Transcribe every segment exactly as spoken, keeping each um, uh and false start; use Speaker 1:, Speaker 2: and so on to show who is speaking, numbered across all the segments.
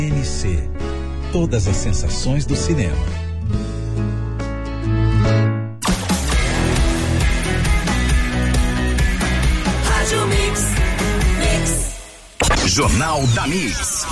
Speaker 1: N C. Todas as sensações do cinema.
Speaker 2: Rádio Mix. Mix.
Speaker 3: Jornal da Mix.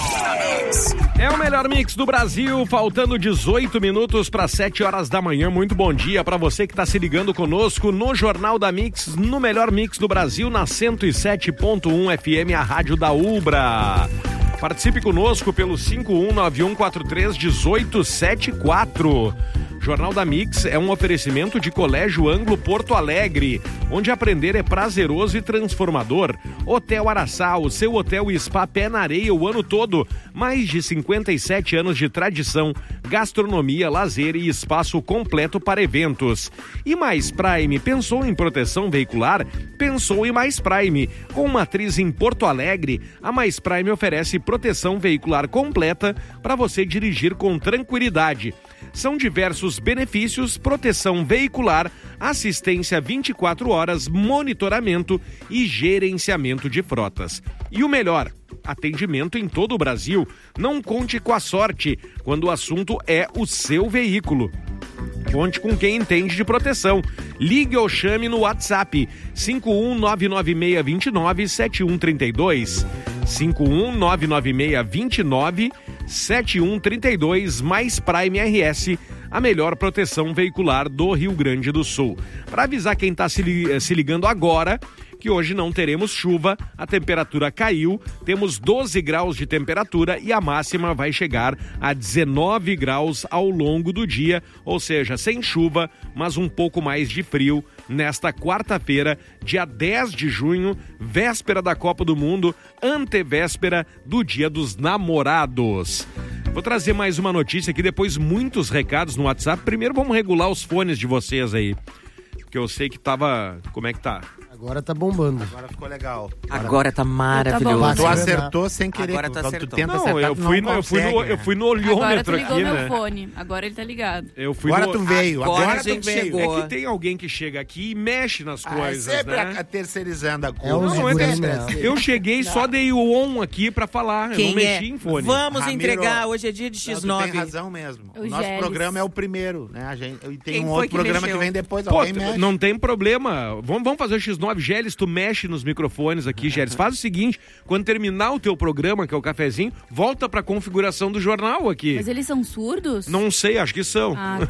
Speaker 4: É o melhor mix do Brasil, faltando dezoito minutos para sete horas da manhã. Muito bom dia para você que está se ligando conosco no Jornal da Mix, no melhor mix do Brasil, na cento e sete ponto um F M, a rádio da Ubra. Participe conosco pelo cinco um nove um quatro três um oito sete quatro. Jornal da Mix é um oferecimento de Colégio Anglo Porto Alegre, onde aprender é prazeroso e transformador. Hotel Araçá, o seu hotel e spa pé na areia o ano todo. Mais de cinquenta e sete anos de tradição, gastronomia, lazer e espaço completo para eventos. E Mais Prime, pensou em proteção veicular? Pensou em Mais Prime. Com matriz em Porto Alegre, a Mais Prime oferece proteção veicular completa para você dirigir com tranquilidade. São diversos benefícios: proteção veicular, assistência vinte e quatro horas, monitoramento e gerenciamento de frotas. E o melhor, atendimento em todo o Brasil. Não conte com a sorte quando o assunto é o seu veículo. Conte com quem entende de proteção. Ligue ou chame no WhatsApp cinco um nove nove seis dois nove sete um três dois. cinco um nove nove seis dois nove sete um três dois. Mais Prime R S, a melhor proteção veicular do Rio Grande do Sul. Para avisar quem está se, li- se ligando agora, que hoje não teremos chuva, a temperatura caiu, temos doze graus de temperatura e a máxima vai chegar a dezenove graus ao longo do dia, ou seja, sem chuva, mas um pouco mais de frio nesta quarta-feira, dia dez de junho, véspera da Copa do Mundo, antevéspera do Dia dos Namorados. Vou trazer mais uma notícia aqui, depois muitos recados no WhatsApp. Primeiro vamos regular os fones de vocês aí, porque eu sei que tava... Como é que tá?
Speaker 5: Agora tá bombando.
Speaker 6: Agora ficou legal.
Speaker 7: Agora, Agora tá maravilhoso.
Speaker 5: Tá
Speaker 6: tu acertou sem querer.
Speaker 7: Agora tá
Speaker 6: tu
Speaker 7: acertou.
Speaker 6: tenta
Speaker 4: Não,
Speaker 6: acertar,
Speaker 4: eu
Speaker 6: tu
Speaker 4: fui,
Speaker 6: não
Speaker 4: no, eu, fui
Speaker 6: consegue,
Speaker 4: no,
Speaker 6: né?
Speaker 4: eu fui no
Speaker 8: Agora tu
Speaker 4: olhômetro
Speaker 8: ligou
Speaker 4: aqui,
Speaker 8: meu
Speaker 4: né?
Speaker 8: fone. Agora ele tá ligado.
Speaker 4: Eu fui
Speaker 6: Agora
Speaker 4: no...
Speaker 6: tu veio.
Speaker 7: Agora
Speaker 6: Agora,
Speaker 7: a gente
Speaker 6: tu veio.
Speaker 7: chegou.
Speaker 4: É que tem alguém que chega aqui e mexe nas
Speaker 6: Ah,
Speaker 4: coisas,
Speaker 6: é sempre
Speaker 4: né?
Speaker 6: a, a terceirizando a
Speaker 5: É
Speaker 6: coisa.
Speaker 5: um
Speaker 4: Não, é
Speaker 5: Segura
Speaker 4: que-
Speaker 5: mesmo.
Speaker 4: eu cheguei, só dei o on aqui pra falar, eu
Speaker 7: Quem
Speaker 4: não mexi
Speaker 7: é?
Speaker 4: em fone.
Speaker 7: Vamos
Speaker 6: Ramiro,
Speaker 7: entregar, hoje é dia de
Speaker 6: Não,
Speaker 7: X
Speaker 6: tu
Speaker 7: nove.
Speaker 6: tem razão mesmo.
Speaker 8: O
Speaker 6: O nosso
Speaker 8: Gélis.
Speaker 6: programa é o primeiro, né? A gente, e tem
Speaker 7: Quem
Speaker 6: um
Speaker 7: foi
Speaker 6: outro
Speaker 7: que
Speaker 6: programa
Speaker 7: mexeu?
Speaker 6: que vem depois.
Speaker 4: Pô,
Speaker 6: Alguém
Speaker 4: tu-
Speaker 6: mexe.
Speaker 4: não tem problema. Vamos, vamos fazer o X nove. Gélis, tu mexe nos microfones aqui, Gélis. Faz o seguinte, quando terminar o teu programa, que é o cafezinho, volta pra configuração do jornal aqui.
Speaker 8: Mas eles são surdos?
Speaker 4: Não sei, acho que são.
Speaker 8: Ah,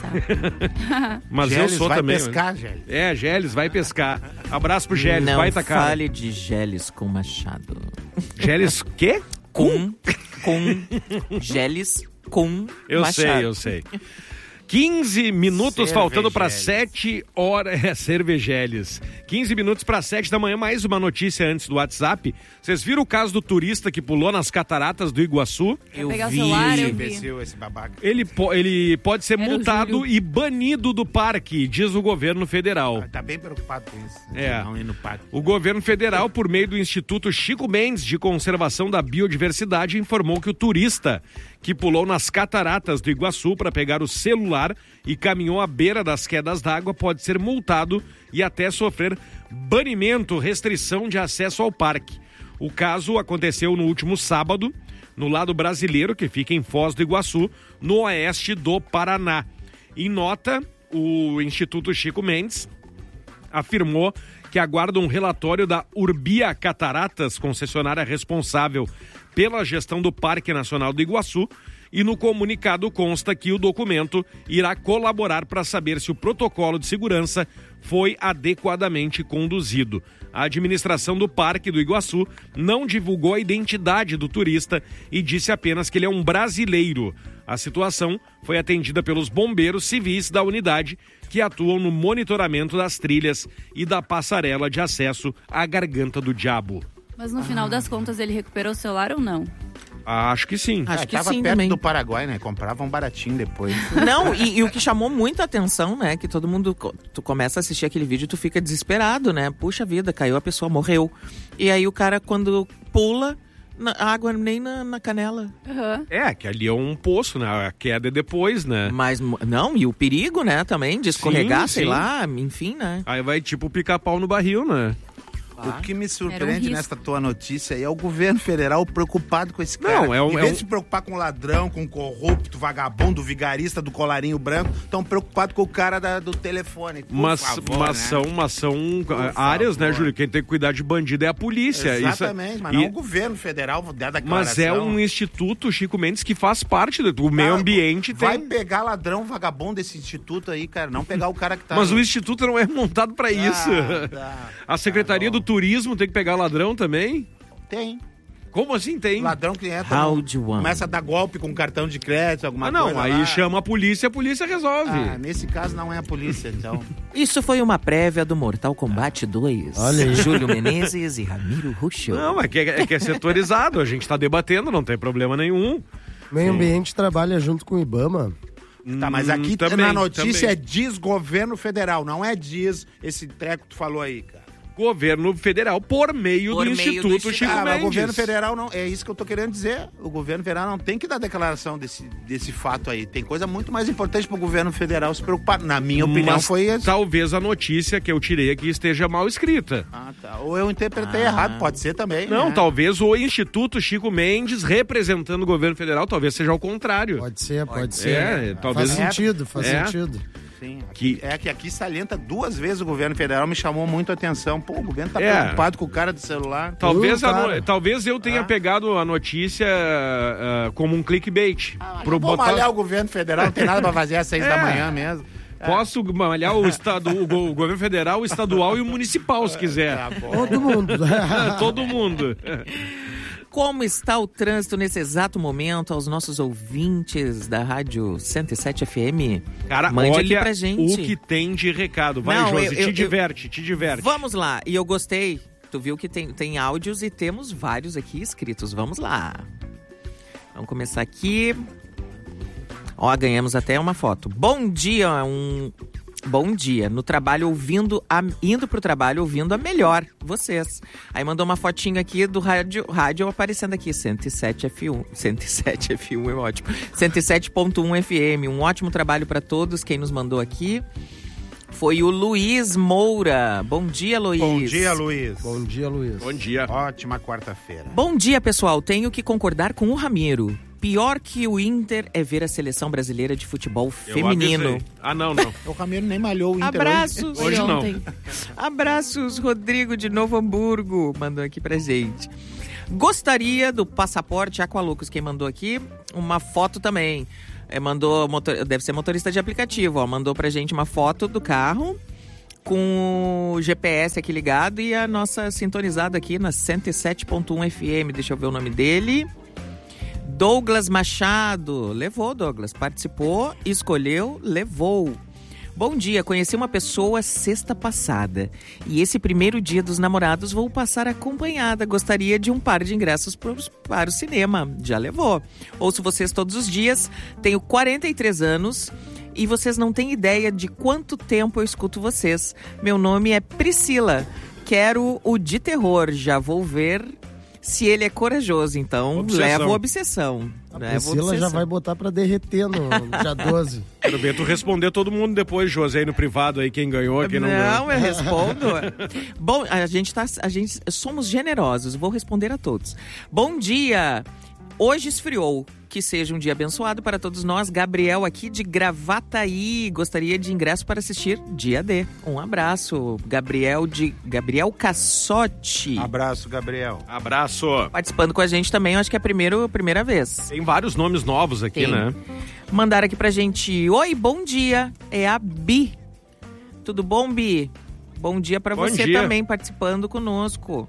Speaker 8: tá.
Speaker 4: Mas
Speaker 6: Gélis
Speaker 4: eu sou
Speaker 6: vai
Speaker 4: também.
Speaker 6: pescar, Gélis.
Speaker 4: É, Gélis, vai pescar. Abraço pro Gélis,
Speaker 7: Não
Speaker 4: baita cara.
Speaker 7: fale de Gélis com Machado.
Speaker 4: Gélis, quê?
Speaker 7: Com, com, Gélis com
Speaker 4: Eu
Speaker 7: Machado.
Speaker 4: sei, eu sei. quinze minutos faltando para
Speaker 6: Cervejeles.
Speaker 4: sete horas. É, Cervejeles. quinze minutos para sete da manhã. Mais uma notícia antes do WhatsApp. Vocês viram o caso do turista que pulou nas cataratas do Iguaçu?
Speaker 8: Quer
Speaker 7: Eu
Speaker 8: pegar o
Speaker 7: vi.
Speaker 8: celular, eu vi.
Speaker 6: Imbecil, esse babaca.
Speaker 4: Ele, po- ele pode ser
Speaker 8: Era o
Speaker 4: multado
Speaker 8: Júlio.
Speaker 4: e banido do parque, diz o governo federal.
Speaker 6: Tá bem preocupado com isso.
Speaker 4: É.
Speaker 6: Não ir no parque.
Speaker 4: O governo federal, por meio do Instituto Chico Mendes de Conservação da Biodiversidade, informou que o turista que pulou nas cataratas do Iguaçu para pegar o celular e caminhou à beira das quedas d'água pode ser multado e até sofrer banimento, restrição de acesso ao parque. O caso aconteceu no último sábado, no lado brasileiro, que fica em Foz do Iguaçu, no oeste do Paraná. Em nota, o Instituto Chico Mendes afirmou que aguarda um relatório da Urbia Cataratas, concessionária responsável pela gestão do Parque Nacional do Iguaçu, e no comunicado consta que o documento irá colaborar para saber se o protocolo de segurança foi adequadamente conduzido. A administração do Parque do Iguaçu não divulgou a identidade do turista e disse apenas que ele é um brasileiro. A situação foi atendida pelos bombeiros civis da unidade, que atuam no monitoramento das trilhas e da passarela de acesso à Garganta do Diabo.
Speaker 8: Mas no final das contas ele recuperou o celular ou não?
Speaker 4: Acho que sim.
Speaker 7: Acho
Speaker 6: Ah,
Speaker 7: que
Speaker 6: tava
Speaker 7: sim
Speaker 6: perto
Speaker 7: também.
Speaker 6: do Paraguai, né? Compravam um baratinho depois.
Speaker 7: Não, e, e o que chamou muita atenção, né? Que todo mundo, co- tu começa a assistir aquele vídeo e tu fica desesperado, né? Puxa vida, caiu a pessoa, morreu. E aí o cara, quando pula, na, a água nem na, na canela.
Speaker 8: Aham.
Speaker 4: É, que ali é um poço, né? A queda é depois, né?
Speaker 7: Mas, mo- não, e o perigo, né? Também, de escorregar,
Speaker 4: Sim,
Speaker 7: sei
Speaker 4: sim.
Speaker 7: lá, enfim, né?
Speaker 4: Aí vai tipo picar pau no barril, né?
Speaker 6: O que me
Speaker 8: Era
Speaker 6: surpreende
Speaker 8: um risco.
Speaker 6: nessa tua notícia aí é o governo federal preocupado com esse cara.
Speaker 4: Não, é um-
Speaker 6: em
Speaker 4: é
Speaker 6: vez
Speaker 4: um-
Speaker 6: de se preocupar com o ladrão, com o corrupto, vagabundo, vigarista do colarinho branco, estão preocupados com o cara da- do telefone. Por
Speaker 4: Mas,
Speaker 6: favor,
Speaker 4: mas,
Speaker 6: né?
Speaker 4: são, mas são ah, áreas, né,
Speaker 6: favor.
Speaker 4: Júlio? Quem tem que cuidar de bandido é a polícia. Isso-
Speaker 6: Exatamente, mas
Speaker 4: e-
Speaker 6: não o governo federal dar declaração.
Speaker 4: Mas é um instituto, Chico Mendes, que faz parte do, do meio
Speaker 6: Cara,
Speaker 4: ambiente.
Speaker 6: Vai
Speaker 4: Tem...
Speaker 6: pegar ladrão, vagabundo desse instituto aí, cara. Não pegar o cara que tá...
Speaker 4: Mas o instituto não é montado pra isso.
Speaker 6: tá.
Speaker 4: A Secretaria do Turismo tem que pegar ladrão também?
Speaker 6: Tem.
Speaker 4: Como assim tem?
Speaker 6: Ladrão que entra,
Speaker 7: How
Speaker 6: no-
Speaker 7: do you want?
Speaker 6: começa a dar golpe com cartão de crédito, alguma
Speaker 4: Ah, não,
Speaker 6: coisa
Speaker 4: aí
Speaker 6: lá.
Speaker 4: chama a polícia, a polícia resolve.
Speaker 6: Ah, nesse caso não é a polícia, então.
Speaker 7: Isso foi uma prévia do Mortal Kombat dois.
Speaker 3: Olha aí.
Speaker 7: Júlio Menezes e Ramiro Ruschel.
Speaker 4: Não, é que é, é que é setorizado, a gente tá debatendo, não tem problema nenhum.
Speaker 3: Meio ambiente trabalha junto com o Ibama.
Speaker 6: Tá, mas aqui
Speaker 4: Hum, também,
Speaker 6: na notícia
Speaker 4: também.
Speaker 6: é diz governo federal, não é diz esse treco que tu falou aí, cara.
Speaker 4: Governo federal por meio
Speaker 7: Por
Speaker 4: do
Speaker 7: meio
Speaker 4: Instituto
Speaker 7: do Instituto.
Speaker 4: Chico
Speaker 6: Ah, mas
Speaker 4: Mendes.
Speaker 6: o governo federal não. É isso que eu tô querendo dizer. O governo federal não tem que dar declaração desse, desse fato aí. Tem coisa muito mais importante pro governo federal se preocupar. Na minha opinião,
Speaker 4: Mas
Speaker 6: foi esse.
Speaker 4: talvez a notícia que eu tirei aqui esteja mal escrita.
Speaker 6: Ah, tá. Ou eu interpretei
Speaker 7: Ah.
Speaker 6: errado, pode ser também.
Speaker 4: Não,
Speaker 6: né?
Speaker 4: talvez o Instituto Chico Mendes representando o governo federal, talvez seja ao contrário.
Speaker 3: Pode ser, pode,
Speaker 7: Pode
Speaker 3: ser.
Speaker 4: É, talvez-
Speaker 3: Faz sentido, faz
Speaker 4: É.
Speaker 3: sentido.
Speaker 6: Sim,
Speaker 4: Que-
Speaker 6: aqui, é que aqui salienta duas vezes o governo federal, me chamou muito a atenção. Pô, o governo tá
Speaker 4: É.
Speaker 6: preocupado com o cara do celular.
Speaker 4: Talvez,
Speaker 3: Uh,
Speaker 4: a no-
Speaker 3: cara.
Speaker 4: talvez eu tenha
Speaker 6: Ah.
Speaker 4: pegado a notícia ah, como um clickbait.
Speaker 6: Ah,
Speaker 4: Pro
Speaker 6: eu vou
Speaker 4: botar-
Speaker 6: malhar o governo federal, não tem nada pra fazer às seis
Speaker 4: É.
Speaker 6: da manhã mesmo.
Speaker 4: Posso malhar o, estado, o, go- o governo federal, o estadual e o municipal, se quiser.
Speaker 6: Tá bom.
Speaker 3: Todo mundo.
Speaker 4: Todo mundo.
Speaker 7: Como está o trânsito nesse exato momento aos nossos ouvintes da Rádio cento e sete F M?
Speaker 4: Cara,
Speaker 7: Mande
Speaker 4: olha
Speaker 7: aqui pra gente.
Speaker 4: o que tem de recado. Vai,
Speaker 7: Não,
Speaker 4: Josi,
Speaker 7: eu-
Speaker 4: te
Speaker 7: eu- eu-
Speaker 4: diverte, te diverte.
Speaker 7: Vamos lá. E eu gostei. Tu viu que tem, tem áudios e temos vários aqui escritos. Vamos lá. Vamos começar aqui. Ó, ganhamos até uma foto. Bom dia, um... Bom dia. No trabalho ouvindo, a... indo pro trabalho ouvindo a melhor, vocês. Aí mandou uma fotinha aqui do rádio, rádio aparecendo aqui, cento e sete F um. cento e sete F um é ótimo. cento e sete ponto um F M. Um ótimo trabalho para todos. Quem nos mandou aqui foi o Luiz Moura. Bom dia, Luiz.
Speaker 6: Bom dia, Luiz.
Speaker 3: Bom dia, Luiz.
Speaker 4: Bom dia.
Speaker 6: Ótima quarta-feira.
Speaker 7: Bom dia, pessoal. Tenho que concordar com o Ramiro. Pior que o Inter é ver a seleção brasileira de futebol
Speaker 4: Eu
Speaker 7: feminino.
Speaker 4: avisei. Ah, não, não.
Speaker 6: O Ramiro nem malhou o Inter
Speaker 7: Abraços.
Speaker 4: Hoje não.
Speaker 8: Ontem.
Speaker 7: Abraços, Rodrigo de Novo Hamburgo. Mandou aqui pra gente. Gostaria do passaporte Aqualucos. Quem mandou aqui? Uma foto também. É, mandou, motor- deve ser motorista de aplicativo, ó. Mandou pra gente uma foto do carro com o G P S aqui ligado e a nossa sintonizada aqui na cento e sete ponto um F M. Deixa eu ver o nome dele. Douglas Machado. Levou, Douglas. Participou, escolheu, levou. Bom dia, conheci uma pessoa sexta passada. E esse primeiro dia dos namorados vou passar acompanhada. Gostaria de um par de ingressos pros- para o cinema. Já levou. Ouço vocês todos os dias. Tenho quarenta e três anos e vocês não têm ideia de quanto tempo eu escuto vocês. Meu nome é Priscila. Quero o de terror. Já vou ver se ele é corajoso. Então,
Speaker 4: Obsessão.
Speaker 7: levo obsessão.
Speaker 3: A
Speaker 7: Levo
Speaker 3: Priscila já
Speaker 7: obsessão.
Speaker 3: vai botar pra derreter no dia doze.
Speaker 4: Quero ver tu responder todo mundo depois, José, aí no privado, aí quem ganhou, quem não, ganhou.
Speaker 7: Não, eu respondo. Bom, a gente tá. A gente somos generosos, vou responder a todos. Bom dia! Hoje esfriou. Que seja um dia abençoado para todos nós. Gabriel aqui de Gravataí. Gostaria de ingresso para assistir Dia D. Um abraço. Gabriel de Gabriel Cassotti.
Speaker 6: Abraço, Gabriel.
Speaker 4: Abraço.
Speaker 7: Participando com a gente também, eu acho que é a primeira, primeira vez.
Speaker 4: Tem vários nomes novos aqui,
Speaker 7: Tem.
Speaker 4: né?
Speaker 7: Mandaram aqui pra gente. Oi, bom dia. É a Bi. Tudo bom, Bi? Bom dia pra
Speaker 4: Bom
Speaker 7: você
Speaker 4: dia.
Speaker 7: também participando conosco.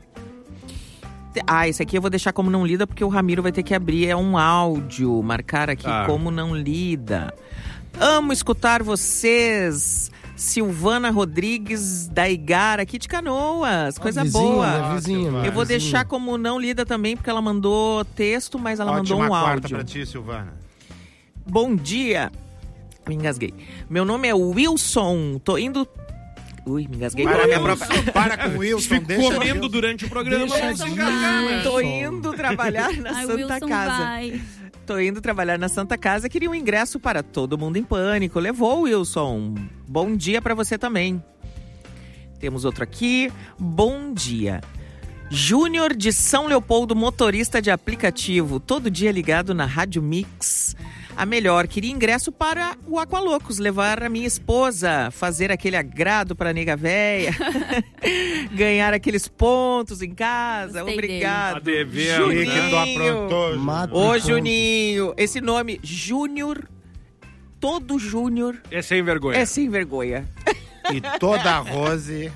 Speaker 7: Te- Ah, esse aqui eu vou deixar como não lida porque o Ramiro vai ter que abrir. É um áudio. Marcar aqui
Speaker 4: Tá.
Speaker 7: como não lida. Amo escutar vocês. Silvana Rodrigues da Igara, aqui de Canoas. Coisa
Speaker 3: Vizinha,
Speaker 7: boa.
Speaker 3: né? Vizinha,
Speaker 6: Eu
Speaker 3: né?
Speaker 7: Eu vou
Speaker 3: Vizinha.
Speaker 7: deixar como não lida também porque ela mandou texto, mas ela
Speaker 6: Ótima
Speaker 7: mandou um
Speaker 6: quarta
Speaker 7: áudio.
Speaker 6: pra ti, Silvana.
Speaker 7: Bom dia. Me engasguei. Meu nome é Wilson. Tô indo. Ui, me engasguei.
Speaker 6: Para,
Speaker 7: Pra minha
Speaker 6: Wilson,
Speaker 7: própria...
Speaker 6: para com o Wilson,
Speaker 4: Fico
Speaker 6: deixa
Speaker 4: comendo durante o programa.
Speaker 3: Deixa
Speaker 4: vamos
Speaker 3: de-
Speaker 4: engasgar, né?
Speaker 7: Tô indo trabalhar na
Speaker 8: Ai, o
Speaker 7: Santa
Speaker 8: Wilson
Speaker 7: Casa.
Speaker 8: vai.
Speaker 7: Tô indo trabalhar na Santa Casa. Queria um ingresso para Todo Mundo em Pânico. Levou, Wilson. Bom dia pra você também. Temos outro aqui. Bom dia. Júnior de São Leopoldo, motorista de aplicativo, todo dia ligado na Rádio Mix. A melhor, queria ingresso para o Aqualocos, levar a minha esposa, fazer aquele agrado para a nega véia, ganhar aqueles pontos em casa.
Speaker 8: Gostei
Speaker 7: Obrigado.
Speaker 8: dele.
Speaker 7: Juninho.
Speaker 3: Mata
Speaker 7: Ô,
Speaker 3: pontos.
Speaker 7: Juninho. Esse nome, Júnior, todo Júnior,
Speaker 4: É sem vergonha.
Speaker 7: é sem vergonha.
Speaker 6: E toda a Rose.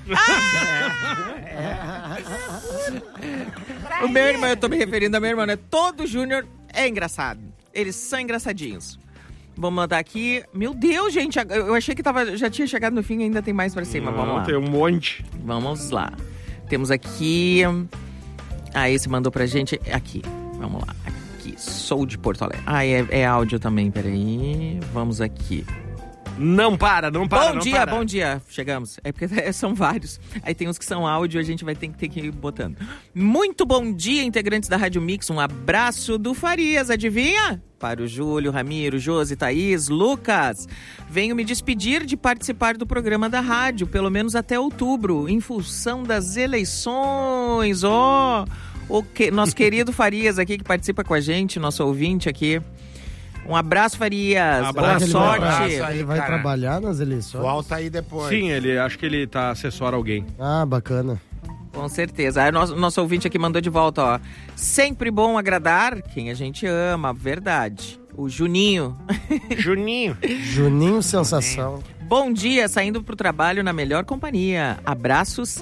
Speaker 7: O meu irmão, eu tô me referindo ao meu irmão, né? Todo Júnior é engraçado. Eles são engraçadinhos. Vou mandar aqui. Meu Deus, gente, eu achei que tava, já tinha chegado no fim, ainda tem mais pra cima.
Speaker 4: Não,
Speaker 7: Vamos lá.
Speaker 4: tem um monte.
Speaker 7: Vamos lá. Temos aqui... Ah, esse mandou pra gente... Aqui, vamos lá. Aqui, sou de Porto Alegre. Ah, é, é áudio também, peraí. Vamos aqui.
Speaker 4: Não para, não para,
Speaker 7: bom
Speaker 4: não
Speaker 7: dia,
Speaker 4: para.
Speaker 7: bom dia. Chegamos. É porque são vários. Aí tem uns que são áudio, a gente vai ter que, ter que ir botando. Muito bom dia, integrantes da Rádio Mix. Um abraço do Farias, adivinha? Para o Júlio, Ramiro, Josi, Thaís, Lucas. Venho me despedir de participar do programa da rádio, pelo menos até outubro, em função das eleições. Ó, oh, o que, nosso querido Farias aqui que participa com a gente, nosso ouvinte aqui. Um abraço, Farias.
Speaker 4: Abraço,
Speaker 7: Boa
Speaker 3: Ele
Speaker 7: sorte.
Speaker 3: vai,
Speaker 6: Abraço aí,
Speaker 3: ele vai
Speaker 6: cara.
Speaker 3: trabalhar nas eleições?
Speaker 6: Volta aí depois.
Speaker 4: Sim, ele, acho que ele tá assessora alguém.
Speaker 3: Ah, bacana.
Speaker 7: Com certeza. Aí, nosso, nosso ouvinte aqui mandou de volta, ó. Sempre bom agradar quem a gente ama, verdade. O Juninho.
Speaker 4: Juninho.
Speaker 3: Juninho Sensação.
Speaker 7: Bom dia, saindo pro trabalho na melhor companhia. Abraços,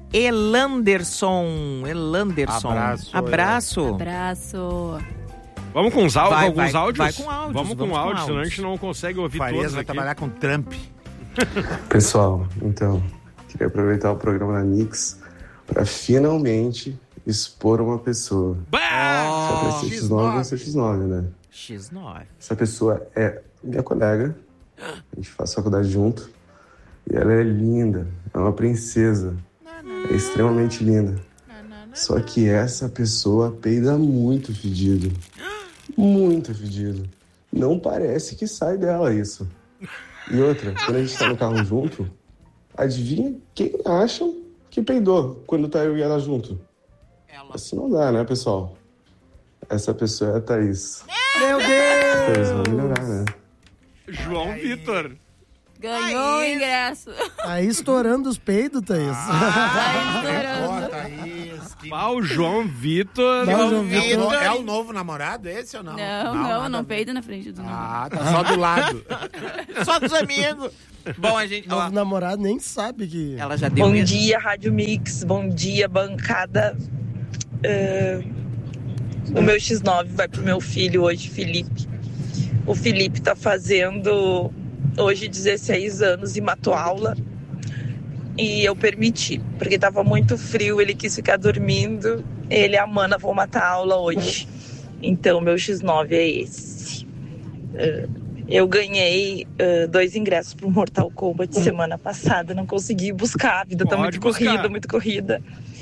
Speaker 7: Elanderson. Elanderson.
Speaker 6: Abraço,
Speaker 7: Abraço.
Speaker 8: Abraço.
Speaker 4: Vamos com os áudios,
Speaker 7: Vai,
Speaker 4: alguns
Speaker 7: vai,
Speaker 4: áudios?
Speaker 7: vai com áudios,
Speaker 4: Vamos com
Speaker 7: vamos com
Speaker 4: áudios, senão a
Speaker 7: áudios.
Speaker 4: gente não consegue ouvir
Speaker 6: Farias
Speaker 4: todos
Speaker 6: vai
Speaker 4: aqui.
Speaker 6: trabalhar com Trump.
Speaker 5: Pessoal, então, queria aproveitar o programa da Mix para finalmente expor uma pessoa. Só para ser X nove, vai ser X nove, né?
Speaker 7: X nove.
Speaker 5: Essa pessoa é minha colega, a gente faz faculdade junto, e ela é linda, é uma princesa, é extremamente linda. Só que essa pessoa peida muito fedido, muito fedido. Não parece que sai dela isso. E outra, quando a gente tá no carro junto, adivinha quem acham que peidou quando tá eu e ela junto?
Speaker 7: Ela.
Speaker 5: Assim não dá, né, pessoal? Essa pessoa é a Thaís.
Speaker 3: Meu Deus!
Speaker 5: Thaís, vamos melhorar, né?
Speaker 4: João Vitor.
Speaker 8: Ganhou o ingresso.
Speaker 3: Aí estourando os peidos, Thaís.
Speaker 8: Tá
Speaker 6: Pô,
Speaker 8: estourando.
Speaker 6: Thaís. Que...
Speaker 4: Ah, o João Vitor.
Speaker 3: Não, João
Speaker 6: É o,
Speaker 3: Vitor.
Speaker 6: no- é o novo namorado esse ou não?
Speaker 8: Não, não,
Speaker 6: nada
Speaker 8: não,
Speaker 6: a ver.
Speaker 8: peida na frente do nome.
Speaker 6: Ah, tá só do lado.
Speaker 7: Só dos amigos. Bom, a gente... ó,
Speaker 3: Novo namorado nem sabe que...
Speaker 7: ela já deu...
Speaker 9: Bom
Speaker 7: mesmo.
Speaker 9: dia, Rádio Mix. Bom dia, bancada. É, o meu X nove vai pro meu filho hoje, Felipe. O Felipe tá fazendo hoje dezesseis anos e matou aula. E eu permiti, porque tava muito frio, ele quis ficar dormindo. Ele e a Mana vão matar a aula hoje. Então, meu X nove é esse. É, eu ganhei uh, dois ingressos pro Mortal Kombat semana passada. Não consegui buscar, a vida tá
Speaker 4: Pode
Speaker 9: muito
Speaker 4: buscar.
Speaker 9: corrida, muito corrida.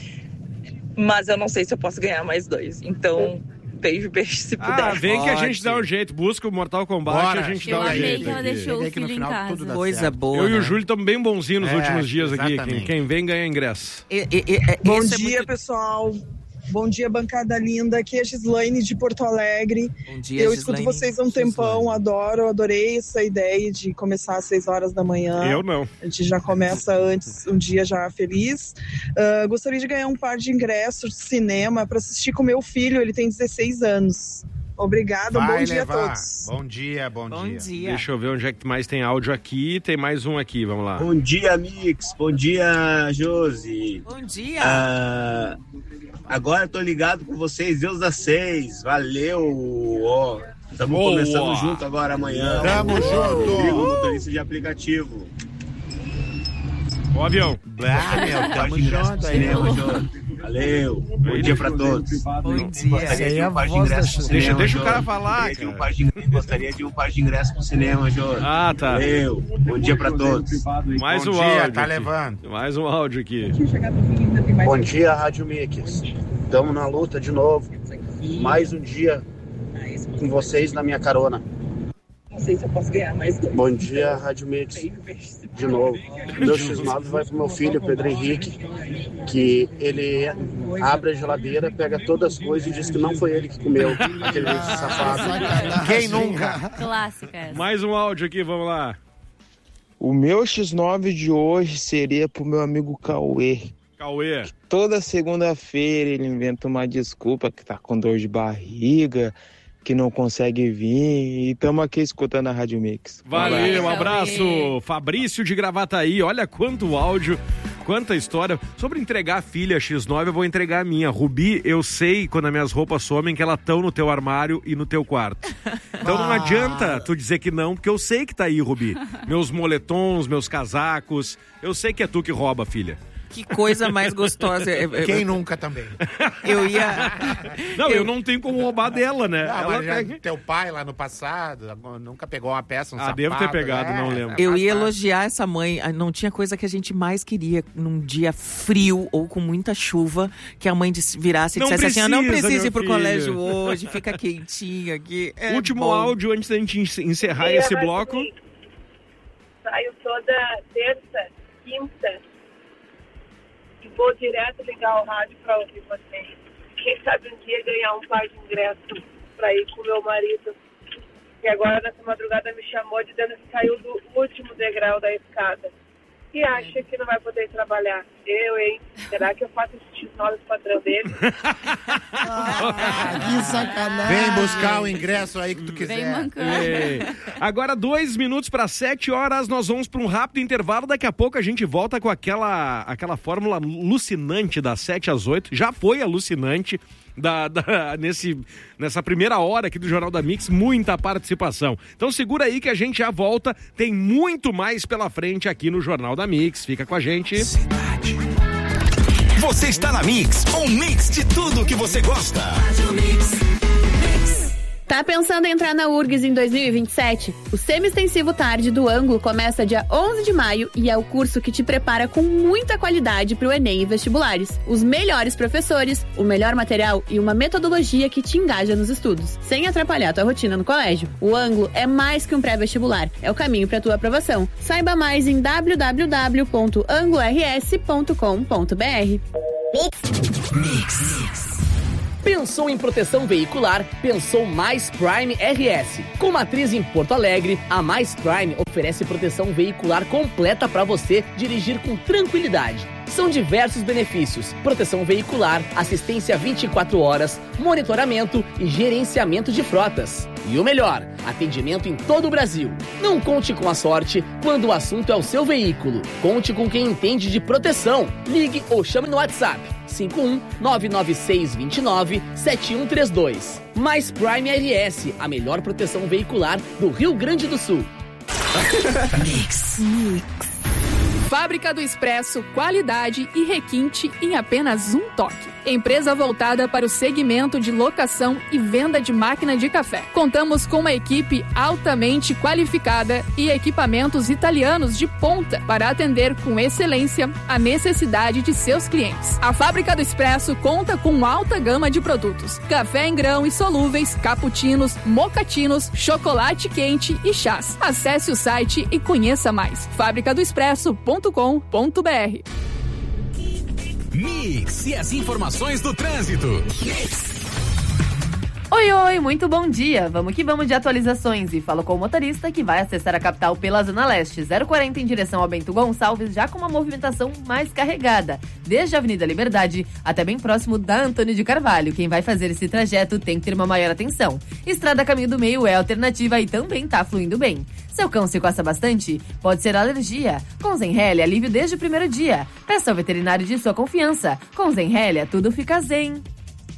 Speaker 9: Mas eu não sei se eu posso ganhar mais dois. Então, beijo, beijo, se puder.
Speaker 4: Ah, vem que a gente
Speaker 6: Pode.
Speaker 4: dá um jeito. Busca o Mortal Kombat
Speaker 6: Bora.
Speaker 4: e a gente
Speaker 8: Eu
Speaker 4: dá um
Speaker 8: amei
Speaker 4: jeito.
Speaker 8: que ela
Speaker 4: aqui.
Speaker 8: deixou
Speaker 6: Chega
Speaker 8: o
Speaker 6: que no
Speaker 8: filho em
Speaker 6: final
Speaker 8: casa.
Speaker 6: tudo dá
Speaker 7: Coisa
Speaker 6: certo.
Speaker 7: boa,
Speaker 4: Eu e
Speaker 7: né?
Speaker 4: o Júlio estamos bem bonzinhos nos
Speaker 6: É,
Speaker 4: últimos dias aqui. Quem,
Speaker 6: exatamente.
Speaker 4: quem vem ganha ingresso.
Speaker 7: E- e- e- e-
Speaker 10: Bom
Speaker 7: esse é
Speaker 10: dia,
Speaker 7: muito-
Speaker 10: pessoal. Bom dia, bancada linda. Aqui é a Gislaine de Porto Alegre.
Speaker 7: Bom dia,
Speaker 10: Eu
Speaker 7: Gislaine.
Speaker 10: escuto vocês há um tempão, adoro, adorei essa ideia de começar às seis horas da manhã.
Speaker 4: Eu não.
Speaker 10: A gente já começa antes, um dia já feliz. Ah, gostaria de ganhar um par de ingressos de cinema para assistir com meu filho, ele tem dezesseis anos. Obrigada, um
Speaker 6: Vai
Speaker 10: bom dia
Speaker 6: levar.
Speaker 10: a todos.
Speaker 6: Bom dia, bom,
Speaker 7: Bom
Speaker 6: dia.
Speaker 7: dia.
Speaker 4: Deixa eu ver onde é que mais tem áudio aqui. Tem mais um aqui, vamos lá.
Speaker 11: Bom dia, Mix. Bom dia, Josi.
Speaker 7: Bom dia.
Speaker 11: Ah, agora eu tô ligado com vocês, Deus das seis. Valeu. Ó, estamos
Speaker 4: Boa.
Speaker 11: começando junto agora amanhã.
Speaker 6: Tamo
Speaker 11: Rodrigo,
Speaker 6: junto.
Speaker 11: motorista de aplicativo.
Speaker 4: Ó, avião.
Speaker 6: Ah, meu,
Speaker 11: Par
Speaker 6: tamo
Speaker 11: de ingresso
Speaker 6: junto
Speaker 11: pro
Speaker 6: aí.
Speaker 11: cinema, Josi. Valeu. Bom dia pra todos.
Speaker 7: Bom dia.
Speaker 11: Gostaria
Speaker 3: Essa aí
Speaker 11: de
Speaker 3: é a
Speaker 11: um par de
Speaker 3: voz da
Speaker 11: ingressos pro
Speaker 3: Xuxa.
Speaker 4: Deixa,
Speaker 11: cinema,
Speaker 4: deixa o
Speaker 11: Josi.
Speaker 4: cara falar,
Speaker 11: Gostaria de um
Speaker 4: cara.
Speaker 11: par de ingressos- Gostaria de um par de ingressos pro cinema, Josi.
Speaker 4: Ah, tá.
Speaker 11: Valeu. Bom dia pra todos.
Speaker 4: Mais
Speaker 6: Bom
Speaker 4: um
Speaker 6: dia,
Speaker 4: áudio.
Speaker 6: tá
Speaker 4: aqui.
Speaker 6: levando.
Speaker 4: Mais um áudio aqui.
Speaker 12: Bom dia, Rádio Mix. Estamos na luta de novo. Mais um dia com vocês na minha carona.
Speaker 9: Não sei se eu posso ganhar mais.
Speaker 12: Bom dia, Rádio Mix. De novo. Meu X nove vai pro meu filho, Pedro Henrique, que ele abre a geladeira, pega todas as coisas e diz que não foi ele que comeu. Aquele safado.
Speaker 6: Quem nunca?
Speaker 8: Clássica essa.
Speaker 4: Mais um áudio aqui, vamos lá.
Speaker 13: O meu X nove de hoje seria pro meu amigo Cauê.
Speaker 4: Cauê.
Speaker 13: Toda segunda-feira ele inventa uma desculpa que tá com dor de barriga, que não consegue vir, e estamos aqui escutando a Rádio Mix.
Speaker 4: Valeu, um abraço. Fabrício de Gravataí, olha quanto áudio, quanta história. Sobre entregar a filha X nove, eu vou entregar a minha. Rubi, eu sei quando as minhas roupas somem que elas estão no teu armário e no teu quarto. Então não adianta tu dizer que não, porque eu sei que tá aí, Rubi. Meus moletons, meus casacos, eu sei que é tu que rouba, filha.
Speaker 7: Que coisa mais gostosa.
Speaker 6: Quem nunca também?
Speaker 7: Eu ia...
Speaker 4: Não, eu, eu não tenho como roubar dela, né?
Speaker 6: Não,
Speaker 4: Ela
Speaker 6: mas já
Speaker 4: pega...
Speaker 6: Teu pai lá no passado nunca pegou uma peça, um
Speaker 4: Ah,
Speaker 6: sapato.
Speaker 4: devo ter pegado,
Speaker 6: né?
Speaker 4: não lembro.
Speaker 7: Eu ia elogiar essa mãe. Não tinha coisa que a gente mais queria num dia frio ou com muita chuva, que a mãe disse- virasse e
Speaker 4: Não
Speaker 7: dissesse assim, ah, não
Speaker 4: precisa,
Speaker 7: precisa
Speaker 4: meu
Speaker 7: ir pro
Speaker 4: filho."
Speaker 7: colégio hoje, fica quentinho aqui. É
Speaker 4: Último
Speaker 7: bom.
Speaker 4: áudio antes da gente encerrar
Speaker 9: Dia,
Speaker 4: esse
Speaker 9: Rádio
Speaker 4: bloco.
Speaker 9: Mix. Saio toda terça, quinta e vou direto ligar o rádio pra ouvir vocês. Quem sabe um dia ganhar um par de ingressos pra ir com o meu marido. E agora nessa madrugada me chamou dizendo que caiu do último degrau da escada. E acha que não vai poder trabalhar. Eu, hein? Será que eu faço esse X nove do patrão dele?
Speaker 3: Que sacanagem.
Speaker 6: Vem buscar o ingresso aí que tu quiser.
Speaker 8: Vem mancando.
Speaker 4: É. Agora, dois minutos para sete horas, nós vamos para um rápido intervalo. Daqui a pouco a gente volta com aquela, aquela fórmula alucinante das sete às oito. Já foi alucinante da, da, nesse, nessa primeira hora aqui do Jornal da Mix. Muita participação. Então segura aí que a gente já volta. Tem muito mais pela frente aqui no Jornal da Mix. Fica com a gente.
Speaker 1: Você está na Mix, um mix de tudo que você gosta.
Speaker 14: Tá pensando em entrar na U R G S em dois mil e vinte e sete? O Semi-Extensivo Tarde do Ângulo começa dia onze de maio e é o curso que te prepara com muita qualidade para o Enem e vestibulares. Os melhores professores, o melhor material e uma metodologia que te engaja nos estudos, sem atrapalhar tua rotina no colégio. O Ângulo é mais que um pré-vestibular, é o caminho para tua aprovação. Saiba mais em w w w ponto anglo r s ponto com ponto b r.
Speaker 15: Pensou em proteção veicular? Pensou Mais Prime R S. Com matriz em Porto Alegre, a Mais Prime oferece proteção veicular completa para você dirigir com tranquilidade. São diversos benefícios: proteção veicular, assistência vinte e quatro horas, monitoramento e gerenciamento de frotas. E o melhor, atendimento em todo o Brasil. Não conte com a sorte quando o assunto é o seu veículo. Conte com quem entende de proteção. Ligue ou chame no WhatsApp cinco um nove nove seis dois nove sete um três dois. Mais Prime R S, a melhor proteção veicular do Rio Grande do Sul.
Speaker 16: Mix. Fábrica do Expresso, qualidade e requinte em apenas um toque. Empresa voltada para o segmento de locação e venda de máquina de café. Contamos com uma equipe altamente qualificada e equipamentos italianos de ponta para atender com excelência a necessidade de seus clientes. A Fábrica do Expresso conta com alta gama de produtos: café em grão e solúveis, cappuccinos, mocatinos, chocolate quente e chás. Acesse o site e conheça mais. fábrica do expresso ponto com ponto b r.
Speaker 1: Mix e as informações do trânsito.
Speaker 8: Oi, oi, muito bom dia. Vamos que vamos de atualizações e falo com o motorista que vai acessar a capital pela Zona Leste. zero quarenta em direção ao Bento Gonçalves, já com uma movimentação mais carregada, desde a Avenida Liberdade até bem próximo da Antônio de Carvalho. Quem vai fazer esse trajeto tem que ter uma maior atenção. Estrada Caminho do Meio é alternativa e também tá fluindo bem. Seu cão se coça bastante? Pode ser alergia. Com Zenrelia, alívio desde o primeiro dia. Peça ao veterinário de sua confiança. Com Zenrelia, tudo fica zen.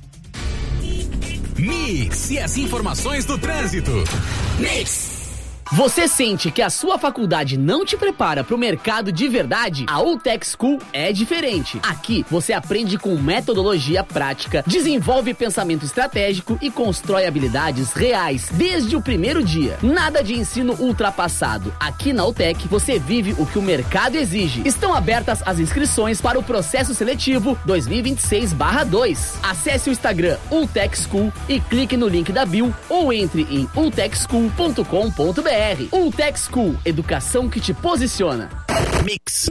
Speaker 1: Mix e as informações do trânsito. Mix.
Speaker 15: Você sente que a sua faculdade não te prepara para o mercado de verdade? A Ultec School é diferente. Aqui você aprende com metodologia prática, desenvolve pensamento estratégico e constrói habilidades reais desde o primeiro dia. Nada de ensino ultrapassado. Aqui na Ultec você vive o que o mercado exige. Estão abertas as inscrições para o processo seletivo dois mil e vinte e seis barra dois. Acesse o Instagram Ultec School e clique no link da bio ou entre em ultec school ponto com ponto b r. Ultec School, educação que te posiciona.
Speaker 4: Mix.